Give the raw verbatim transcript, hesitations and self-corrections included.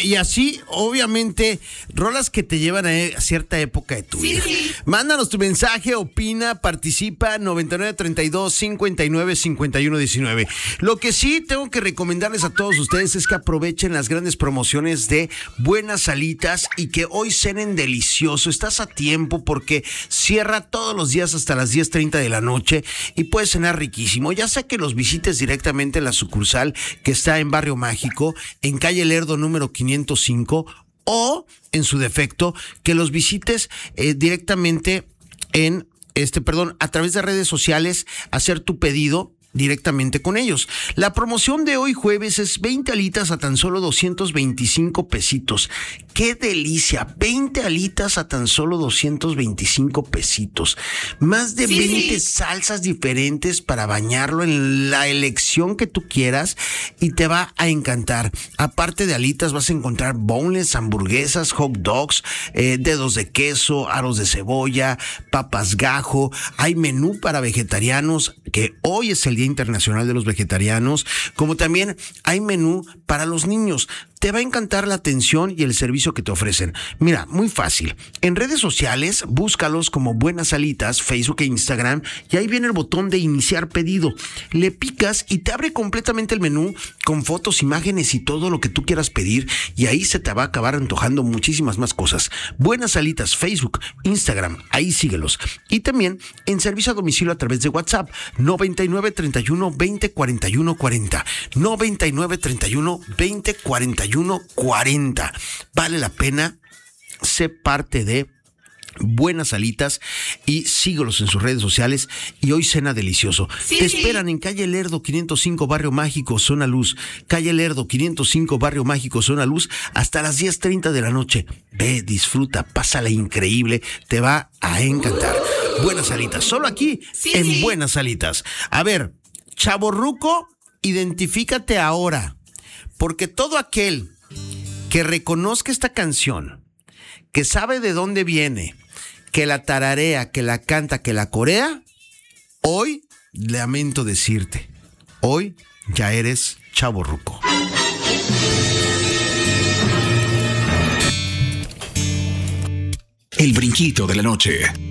y así, obviamente, rolas que te llevan a cierta época de tu vida. Sí. Mándanos tu mensaje, opina, participa, noventa y nueve, treinta y dos, cincuenta y nueve, cincuenta y uno, diecinueve. Lo que sí tengo que recomendarles a todos ustedes es que aprovechen las grandes promociones de Buenas Alitas y que hoy cenen delicioso. Estás a tiempo porque cierra todos los días hasta las diez treinta de la noche y puedes cenar riquísimo. Ya sea que los visites directamente en la sucursal que está en Barrio Mágico, en calle Lerdo número quinientos cinco, o en su defecto que los visites eh, directamente en este, perdón, a través de redes sociales, hacer tu pedido directamente con ellos. La promoción de hoy jueves es veinte alitas a tan solo doscientos veinticinco pesitos. ¡Qué delicia! veinte alitas a tan solo doscientos veinticinco pesitos. Más de sí, veinte sí. salsas diferentes para bañarlo en la elección que tú quieras y te va a encantar. Aparte de alitas vas a encontrar boneless, hamburguesas, hot dogs, eh, dedos de queso, aros de cebolla, papas gajo. Hay menú para vegetarianos, que hoy es el Día Internacional de los Vegetarianos, como también hay menú para los niños. Te va a encantar la atención y el servicio que te ofrecen. Mira, muy fácil. En redes sociales, búscalos como Buenas Alitas, Facebook e Instagram, y ahí viene el botón de iniciar pedido. Le picas y te abre completamente el menú con fotos, imágenes y todo lo que tú quieras pedir, y ahí se te va a acabar antojando muchísimas más cosas. Buenas Alitas, Facebook, Instagram, ahí síguelos. Y también en servicio a domicilio a través de WhatsApp, noventa y nueve, treinta y uno, veinte, cuarenta y uno, cuarenta. noventa y nueve, treinta y uno, veinte, cuarenta y uno, cuarenta. Vale la pena, sé parte de Buenas Alitas y síguelos en sus redes sociales y hoy cena delicioso. Sí, Te sí. esperan en calle Lerdo quinientos cinco, Barrio Mágico, Zona Luz. Calle Lerdo quinientos cinco, Barrio Mágico, Zona Luz, hasta las diez treinta de la noche. Ve, disfruta, pásala increíble, te va a encantar. Buenas Alitas, solo aquí Sí, en sí. Buenas Alitas. A ver, chavorruco, identifícate ahora, porque todo aquel que reconozca esta canción, que sabe de dónde viene, que la tararea, que la canta, que la corea, hoy lamento decirte, hoy ya eres chavorruco. El brinquito de la noche.